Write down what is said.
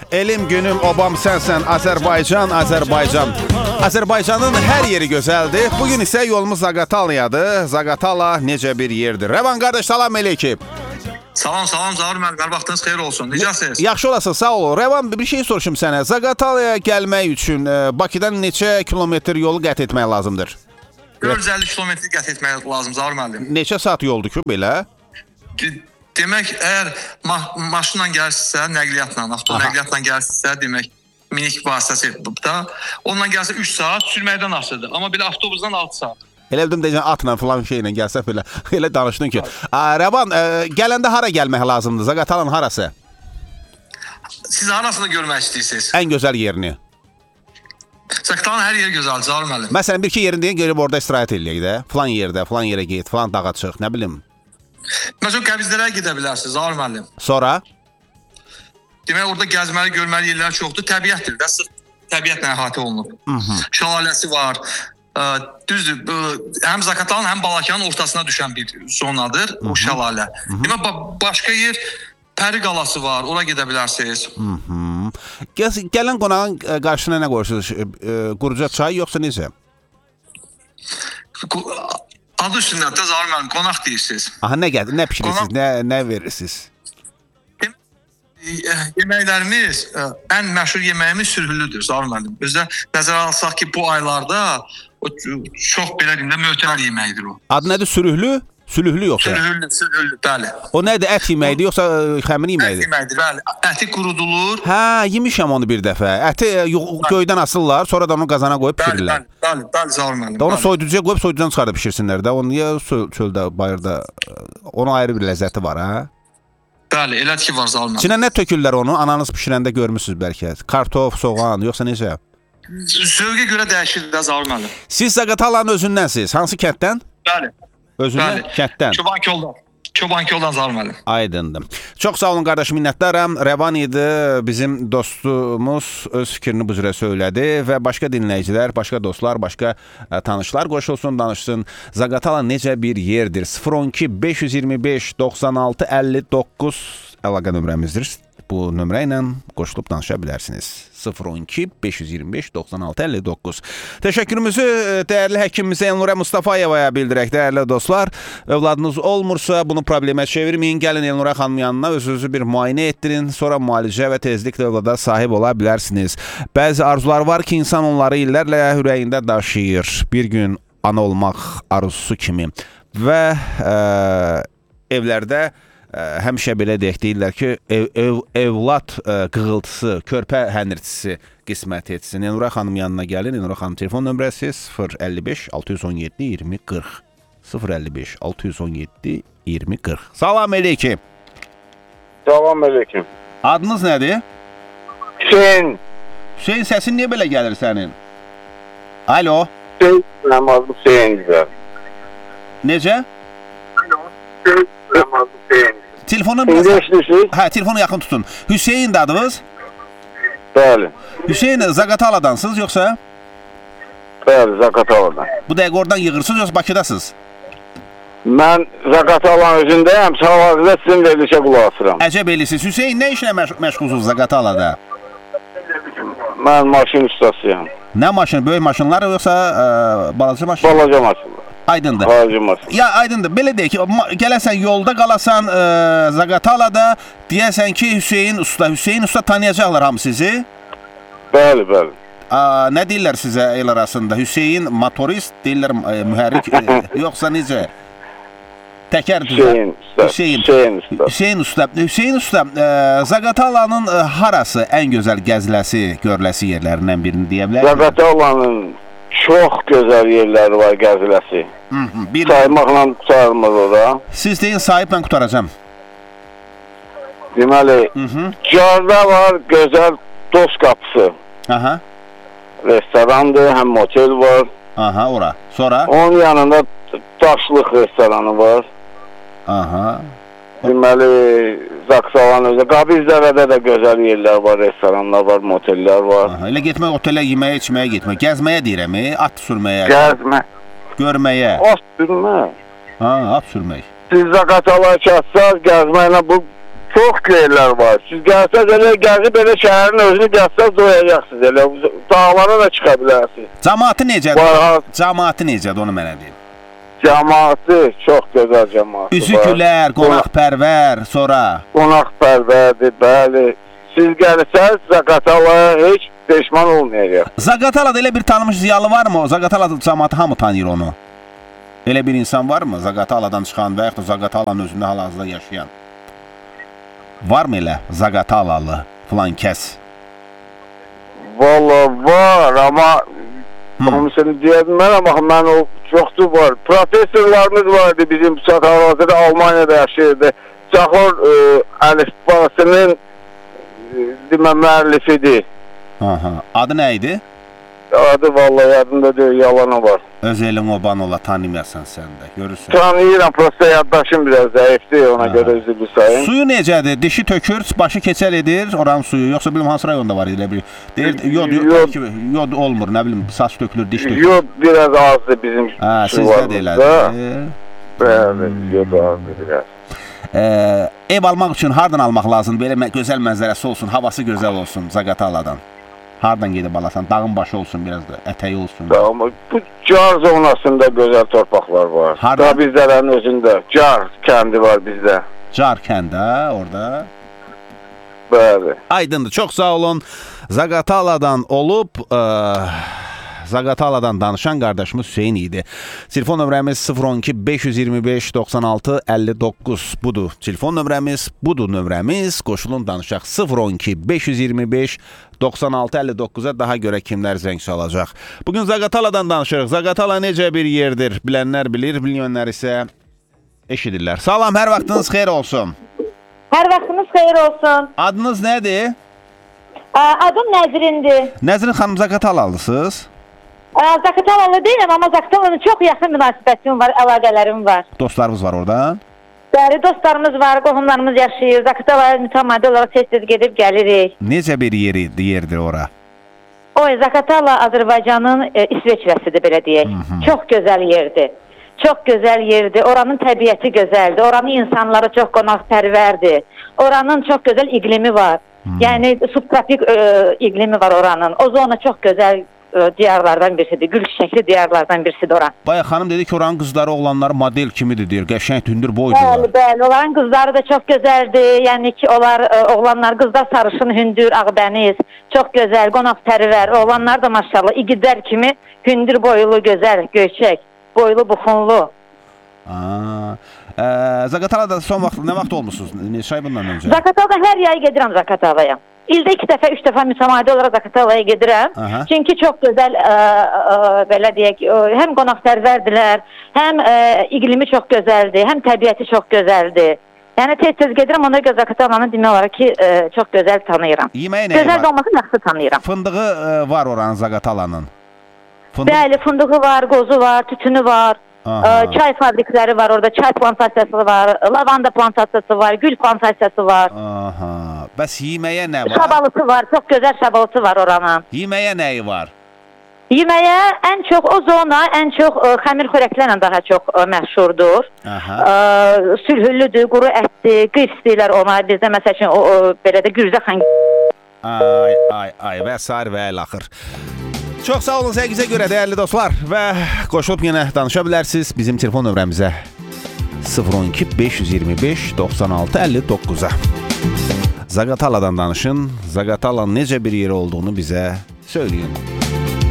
Elim günüm obam sənsən, Azərbaycan, Azərbaycan. Azərbaycanın hər yeri gözəldir. Bugün isə yolumuz Zaqatalayadır. Zaqatala necə bir yerdir? Rəvan qardaş, salam eləyib. Salam, Zahir müəllim. Hər vaxtınız xeyir olsun. Necəsiniz? Yaxşı olasın, sağ ol. Rəvan, bir şey soruşum sənə. Zaqatalaya gəlmək üçün Bakıdan neçə kilometr yolu qət etmək lazımdır? 450 kilometr qət etmək lazım, Zahir müəllim. Neçə saat yoldur ki belə? Demək, əgər maşınla gəlirsinizsə, nəqliyyatla, avtonəqliyyatla gəlirsinizsə, demək, minik vasitəsilə, onunla gəlsə 3 saat sürməkdən asılıdır. Amma belə avtobusdan 6 saat. Elə bildim deyəcəm, atla falan şeylə gəlsə belə, elə danışdın ki. Rəvan, gələndə hara gəlmək lazımdır? Zaqatalanın harası? Siz harasını görmək istəyirsiniz? Ən gözəl yerini. Zaqatalanın hər yeri gözəldir, Zahir müəllim. Məsələn, bir iki yerində gəlib orada istirahət eləyək də. Falan yerdə, falan yerə get, falan dağa çıx, nə bilim. Məsələn, Qəbizlərə gedə bilərsiniz, Zahir müəllim. Sonra? Demək, orada gəzməli, görməli yerlər çoxdur. Təbiətdir də, sırf təbiətlə əhatə olunub. Şəlaləsi var. Düzdür, həm Zaqatalanın, həm Balakənin ortasına düşən bir zonadır, o şəlalə. Demək, başqa yer, Pəri qalası var, ora gedə bilərsiniz. Gələn qonağın qarşısına nə qoyursunuz? Quruca çay yoxsa necə? Adı üstündə, Zahir müəllim, qonaq deyirsiniz. Aha, nə pişirirsiniz, nə verirsiniz? Yeməklərimiz, ən məşhur yeməyimiz sürhüllüdür, Zahir müəllim. Özdə nəzərə alsaq ki, bu aylarda çox belə deyim də möhtəbər yeməkdir o. Adı nədir, sürühlü? Sülühlü yoxsa? Sürühlü, bəli. O nədir, ət yeməkdir yoxsa xəmir yeməkdir? Ət yeməkdir, bəli. Əti qurudulur. Hə, yemişəm onu bir dəfə. Əti göydən asırlar, sonra da onu qazana qoyub pişirirlər. Bəli, Zahir müəllim. Onu soyuducuya qoyub soyuducudan çıxarıb pişirsinlər də. Onu niyə çöldə, bayırda? Onun ayrı bir ləzzəti var, hə? Bəli, elədir ki, var, Zahir müəllim. İçinə nə tökürlər onu? Ananız pişirəndə görmüsünüz bəlkə. Kartof, soğan, yoxsa necə? Zövqə görə dəyişir də, Zahir müəllim. Siz Zaqatalanın özündənsiz. Hansı kənddən? Bəli. Özündən, kənddən. Çobankoldan, Zahir müəllim. Aydındır. Çox sağ olun qardaşım, minnətdaram. Rəvan idi, bizim dostumuz öz fikrini bu cürə söylədi və başqa dinləyicilər, başqa dostlar, başqa tanışlar qoşulsun, danışsın. Zaqatala necə bir yerdir? 012 525 96 59 əlaqə nömrəmizdir. Bu nömrə ilə qoşulub danışa bilərsiniz. 012 525 96 59. Təşəkkürümüzü dəyərli həkimimizə Elnurə Mustafayevaya bildirək, dəyərli dostlar. Övladınız olmursa, bunu problemə çevirməyin. Gəlin Elnurə xanım yanına, özünüzü bir müayinə etdirin. Sonra müalicə və tezliklə övlada sahib ola bilərsiniz. Bəzi arzular var ki, insan onları illərlə ürəyində daşıyır. Bir gün ana olmaq arzusu kimi. Və evlərdə həmişə belə deyirlər ki, evlad qığıltısı, körpə hənirtisi qismət etsin. Elnurə xanım yanına gəlin. Elnurə xanım telefon nömrəsi 055 617 20 40. 055 617 20 40. Salam əleykum. Salam əleykum. Adınız nədir? Hüseyin. Hüseyin, səsin niyə belə gəlir sənin? Alo. Mənim adım Hüseyindir. Necə? Telefonu hə, telefonu yaxın tutun. Hüseyin də adınız? Bəli. Hüseyin, Zaqataladansınız yoxsa? Bəli, Zaqataladan. Bu dəqiqə oradan yığırsınız yoxsa Bakıdasınız? Mən Zaqatalanın özündəyəm, hal-hazırda sizin verilişə qulaq asıram. Əcəb eləyirsiniz. Hüseyin, nə işlə məşğulsunuz Zaqatalada? Mən maşın ustasıyam. Nə maşın? Böyük maşınlar yoxsa balaca maşın? Balaca maşınlar. Aydındır. Balaca maşın. Ya aydındır. Belə deyək ki, gələsən yolda qalasan Zaqatalada, deyəsən ki, Hüseyin Usta tanıyacaqlar hamı sizi? Bəli, bəli. Nə deyirlər sizə el arasında? Hüseyin motorist deyirlər, mühərrik, yoxsa necə? Təkər düzə. Hüseyin Usta, Zaqatalanın harası ən gözəl gəziləsi, görüləsi yerlərindən birini deyə bilərsiniz? Zaqatalanın çox gözəl yerləri var, gəziləsi. Saymaqla qutarmaz ora. Siz deyin, sahib mən qutaracam. Deməli, Carda var gözəl Dost qapısı. Aha. Restorandır, həm motel var. Aha, ora. Sonra? Onun yanında Daşlıq restoranı var. Aha. Deməli, Zaqatalanın özü. Qəbizlərdə də gözəl yerlər var, restoranlar var, motellər var. Aha, elə getmək otelə, yeməyə, içməyə getmək. Gəzməyə deyirəm, at sürməyə. Gəzmə. Görməyə. At sürmək. Ha, at sürmək. Siz Zaqatalaya çatsaz, gəzməklə bu Çox yerlər var. Siz gəlsəz elə gəzib elə şəhərin özünü gəzsəz doyacaqsınız. Elə dağlara da çıxa bilərsiniz. Cəmaatı necədir? Cəmaatı necədir, onu mənə deyin. Cəmaatı çox gözəl cəmaatı var. Üzüklər, qonaqpərvər, sonra qonaqpərvərdir, bəli. Siz gəlsəz Zaqatalaya heç peşman olmayacaq. Zaqatalada elə bir tanınmış ziyalı varmı? Zaqatala cəmaatı hamı tanıyır onu. Elə bir insan varmı? Zaqataladan çıxan və yaxud da Zaqatalanın özündə hal-hazırda yaşayan. Varmı elə Zaqatalalı filan kəs? Vallahi var, amma onu seni deyə bilmərəm, axı mən o çoxdur var. Professorlarımız vardı bizim hal-hazırda Almanyada yaşayırdı. Cahor əlifbasının demə müəllifidir. Adı nə idi? Adı vallahi yadımda deyil, yalanı var. Öz elin oban ola, tanımayasan sən də, görürsən. Tanıyıram, prosta yaddaşım biraz zəifdir, ona görə üzülü sayın. Suyu necədir? Dişi tökür, başı keçəl edir oranın suyu, yoxsa bilim hansı rayonda var elə bir? Deyir, yod olmur, nə bilim, saç tökülür, diş tökülür. Yod biraz azdır bizim sizdə də elədir. Bəli, yod azdır biraz. Ev almaq üçün hardan almaq lazımdır? Belə gözəl mənzərəsi olsun, havası gözəl olsun Zaqataladan. Hardan gedib alasan? Dağın başı olsun, biraz da ətəyi olsun. Tamam, bu Car zonasında gözəl torpaqlar var. Harda? Bizlərin özündə. Car kəndi var bizdə. Car kəndi, orada. Bəli. Aydındır, çox sağ olun. Zaqataladan olub... Zaqataladan danışan qardaşımız Hüseyin idi. Telefon nömrəmiz 012 525 96 59 budur. Telefon nömrəmiz budur nömrəmiz. Qoşulun danışaq 012 525 96 59-a daha görə kimlər zəng çalacaq. Bugün Zaqataladan danışırıq. Zaqatala necə bir yerdir? Bilənlər bilir, bilməyənlər isə eşidirlər. Salam, hər vaxtınız xeyir olsun. Hər vaxtınız xeyir olsun. Adınız nədir? Adım Nəzrindir. Nəzrin xanım Zaqatalallısınız? Zaqatalalı deyiləm, amma Zaqatalanın çox yaxın münasibətim var, əlaqələrim var. Dostlarınız var oradan? Bəli, dostlarımız var, qohumlarımız yaşayır. Zaqatalaya mütəmadi olaraq tez-tez gedib gəlirik. Necə bir yerdir ora? Zaqatala Azərbaycanın İsveçrəsidir, belə deyək. Çox gözəl yerdir. Çox gözəl yerdir. Oranın təbiəti gözəldir. Oranın insanları çox qonaqpərvərdir. Oranın çox gözəl iqlimi var. Yəni subtropik iqlimi var oranın. O zona çox gözəl diyarlardan birisidir. Gül çiçəkli diyarlardan birisidir oran. Baya xanım dedi ki, oranın qızları, oğlanları model kimidir deyir. Qəşəng, hündür boydur. Bəli, onların qızları da çox gözəldir. Yəni ki, oğlanlar, qızlar sarışın, hündür, ağbəniz, çox gözəl, qonaqpərvər. Oğlanlar da maşallah igidlər kimi hündür boylu, gözəl, göyçək, boylu, buxunlu. Zaqatalada son vaxt nə vaxt olmusunuz? Neçə ay bundan öncə? Zaqatalada hər yay gedirəm Zaqatalaya. İldə 2 dəfə, 3 dəfə mütəmadi olaraq Zaqatalaya gedirəm. Çünki çox gözəl, belə deyək, həm qonaqpərvərdilər, həm iqlimi çox gözəldir, həm təbiəti çox gözəldir. Yəni tez-tez gedirəm, ona görə Zaqatalanı demək olar ki, çox gözəl tanıyıram. Yeməyi nəyi var? Gözəl olması yaxşı tanıyıram. Fındığı var oranın Zaqatalanın. Bəli, fındığı var, qozu var, tütünü var. Çay fabrikləri var orada, çay plantasiyası var, lavanda plantasiyası var, gül plantasiyası var. Bəs yeməyə nə var? Şabalısı var, çox gözəl şabalısı var oranın. Yeməyə nəyi var? Yeməyə ən çox o zona, ən çox xəmir xörəklərlə daha çox məşhurdur. Sülhüllüdür, quru ətdir, qırs deyirlər ona, bizdə məsəl üçün belə də Gürzə xan. Və sair və əl-axır. Çox sağ olun sevgizə görə dəyərli dostlar və qoşulub yenə danışa bilərsiniz bizim telefon nömrəmizə 012 525 96 59-a. Zaqataladan danışın, Zaqatalanın necə bir yer olduğunu bizə söyləyin.